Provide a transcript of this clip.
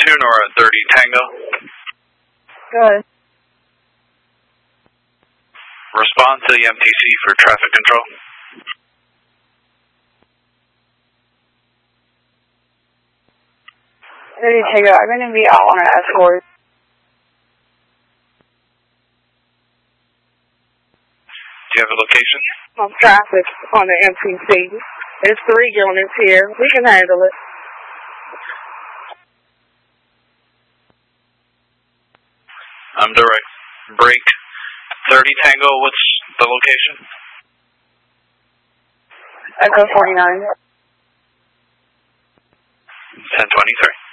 Nora 30 Tango. Good. Respond to the MTC for traffic control. Tango, I'm going to be out on an escort. Do you have a location? Traffic on the MTC. There's 3 units here. We can handle it. I'm direct. Break 30 Tango, what's the location? Echo 49. 1023.